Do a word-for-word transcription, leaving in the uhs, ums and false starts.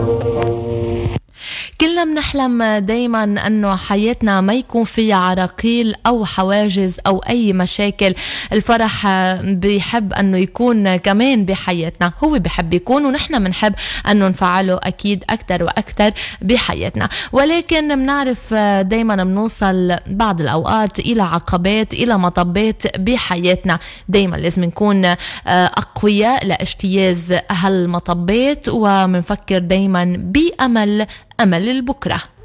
كلنا بنحلم دايما انه حياتنا ما يكون فيها عراقيل او حواجز او اي مشاكل. الفرح بيحب انه يكون كمان بحياتنا، هو بيحب يكون، ونحن بنحب انه نفعله اكيد اكتر واكتر بحياتنا. ولكن بنعرف دايما بنوصل بعض الاوقات الى عقبات، الى مطبات بحياتنا. دايما لازم نكون اقوياء لاجتياز هالمطبات، ومنفكر دايما بامل، أمل البكرة.